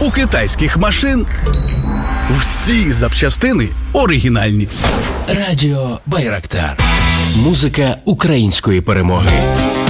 У китайських машин всі запчастини оригінальні. Радіо Байрактар. Музика української перемоги.